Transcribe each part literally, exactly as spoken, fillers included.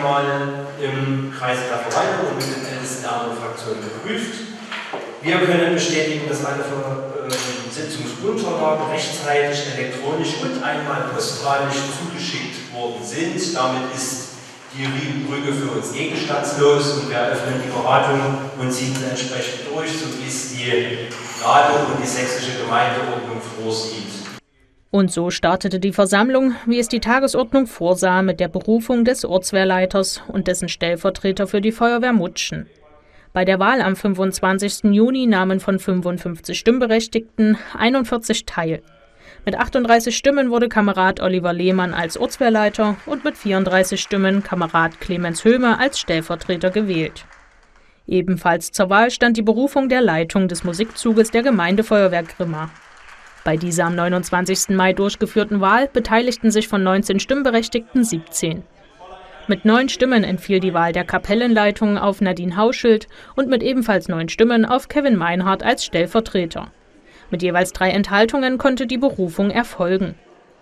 einmal im Kreis der Verwaltung und mit den Ältesten der anderen Fraktionen geprüft. Wir können bestätigen, dass alle äh, Sitzungsunterlagen rechtzeitig elektronisch und einmal postalisch zugeschickt worden sind. Damit ist die Riedenbrücke für uns gegenstandslos und wir eröffnen die Beratung und ziehen sie entsprechend durch, so wie es die Radung und die sächsische Gemeindeordnung vorsieht. Und so startete die Versammlung, wie es die Tagesordnung vorsah, mit der Berufung des Ortswehrleiters und dessen Stellvertreter für die Feuerwehr Mutschen. Bei der Wahl am fünfundzwanzigsten Juni nahmen von fünfundfünfzig Stimmberechtigten einundvierzig teil. Mit achtunddreißig Stimmen wurde Kamerad Oliver Lehmann als Ortswehrleiter und mit vierunddreißig Stimmen Kamerad Clemens Höhme als Stellvertreter gewählt. Ebenfalls zur Wahl stand die Berufung der Leitung des Musikzuges der Gemeindefeuerwehr Grimma. Bei dieser am neunundzwanzigsten Mai durchgeführten Wahl beteiligten sich von neunzehn Stimmberechtigten siebzehn. Mit neun Stimmen entfiel die Wahl der Kapellenleitung auf Nadine Hauschild und mit ebenfalls neun Stimmen auf Kevin Meinhardt als Stellvertreter. Mit jeweils drei Enthaltungen konnte die Berufung erfolgen.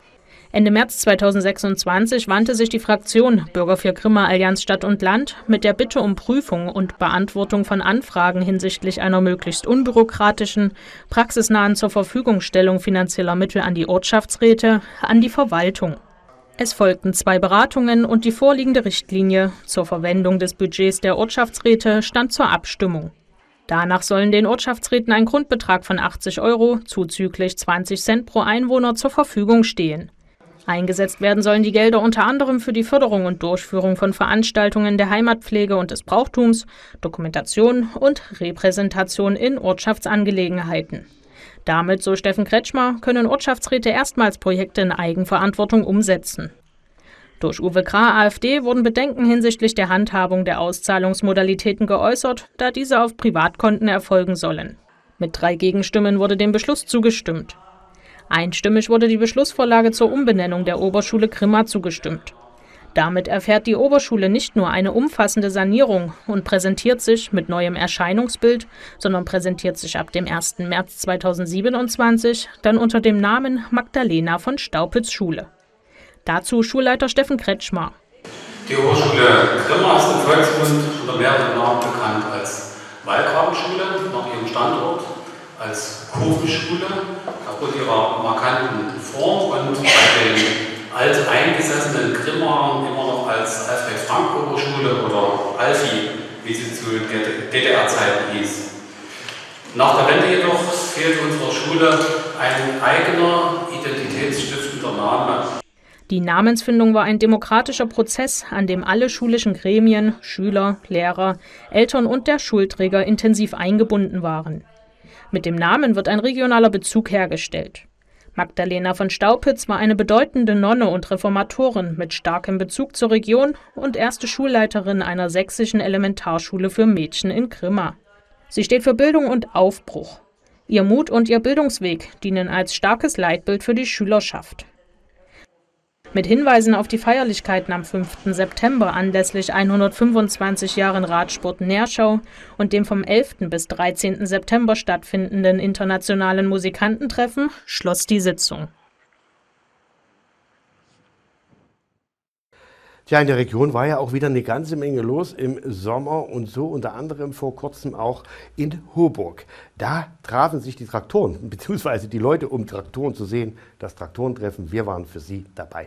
Ende März zweitausendsechsundzwanzig wandte sich die Fraktion Bürger für Grimma Allianz Stadt und Land mit der Bitte um Prüfung und Beantwortung von Anfragen hinsichtlich einer möglichst unbürokratischen, praxisnahen Zurverfügungstellung finanzieller Mittel an die Ortschaftsräte an die Verwaltung. Es folgten zwei Beratungen und die vorliegende Richtlinie zur Verwendung des Budgets der Ortschaftsräte stand zur Abstimmung. Danach sollen den Ortschaftsräten ein Grundbetrag von achtzig Euro zuzüglich zwanzig Cent pro Einwohner zur Verfügung stehen. Eingesetzt werden sollen die Gelder unter anderem für die Förderung und Durchführung von Veranstaltungen der Heimatpflege und des Brauchtums, Dokumentation und Repräsentation in Ortschaftsangelegenheiten. Damit, so Steffen Kretschmer, können Ortschaftsräte erstmals Projekte in Eigenverantwortung umsetzen. Durch Uwe Krah, AfD, wurden Bedenken hinsichtlich der Handhabung der Auszahlungsmodalitäten geäußert, da diese auf Privatkonten erfolgen sollen. Mit drei Gegenstimmen wurde dem Beschluss zugestimmt. Einstimmig wurde die Beschlussvorlage zur Umbenennung der Oberschule Grimma zugestimmt. Damit erfährt die Oberschule nicht nur eine umfassende Sanierung und präsentiert sich mit neuem Erscheinungsbild, sondern präsentiert sich ab dem ersten März zweitausendsiebenundzwanzig dann unter dem Namen Magdalena von Staupitz Schule. Dazu Schulleiter Steffen Kretschmer. Die Oberschule Grimma ist im Volksmund unter mehreren Namen bekannt als Wallgrabenschule nach ihrem Standort, als Kurvenschule aufgrund ihrer markanten Form und bei den alteingesessenen Grimmern immer noch als Alfred-Frank-Oberschule oder Alfi, wie sie zu D D R-Zeiten hieß. Nach der Wende jedoch fehlt unserer Schule ein eigener, identitätsstiftender Name. Die Namensfindung war ein demokratischer Prozess, an dem alle schulischen Gremien, Schüler, Lehrer, Eltern und der Schulträger intensiv eingebunden waren. Mit dem Namen wird ein regionaler Bezug hergestellt. Magdalena von Staupitz war eine bedeutende Nonne und Reformatorin mit starkem Bezug zur Region und erste Schulleiterin einer sächsischen Elementarschule für Mädchen in Grimma. Sie steht für Bildung und Aufbruch. Ihr Mut und ihr Bildungsweg dienen als starkes Leitbild für die Schülerschaft. Mit Hinweisen auf die Feierlichkeiten am fünften September anlässlich hundertfünfundzwanzig Jahren Radsport Neerschau und dem vom elften bis dreizehnten September stattfindenden internationalen Musikantentreffen schloss die Sitzung. Tja, in der Region war ja auch wieder eine ganze Menge los im Sommer und so unter anderem vor kurzem auch in Hoburg. Da trafen sich die Traktoren, beziehungsweise die Leute, um Traktoren zu sehen. Das Traktorentreffen, wir waren für Sie dabei.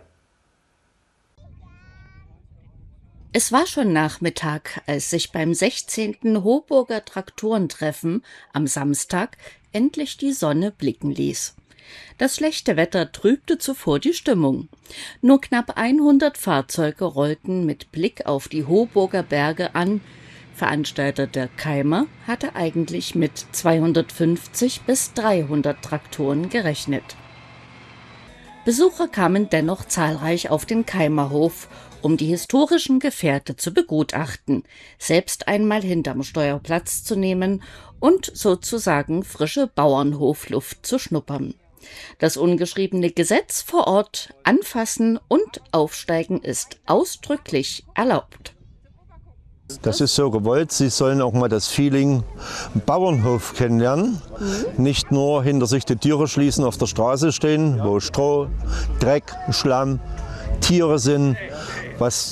Es war schon Nachmittag, als sich beim sechzehnten Hoburger Traktorentreffen am Samstag endlich die Sonne blicken ließ. Das schlechte Wetter trübte zuvor die Stimmung. Nur knapp hundert Fahrzeuge rollten mit Blick auf die Hoburger Berge an. Veranstalter der Keimer hatte eigentlich mit zweihundertfünfzig bis dreihundert Traktoren gerechnet. Besucher kamen dennoch zahlreich auf den Keimerhof, um die historischen Gefährte zu begutachten, selbst einmal hinterm Steuer Platz zu nehmen und sozusagen frische Bauernhofluft zu schnuppern. Das ungeschriebene Gesetz vor Ort, anfassen und aufsteigen ist ausdrücklich erlaubt. Das ist so gewollt. Sie sollen auch mal das Feeling Bauernhof kennenlernen. Mhm. Nicht nur hinter sich die Türe schließen, auf der Straße stehen, wo Stroh, Dreck, Schlamm, Tiere sind, was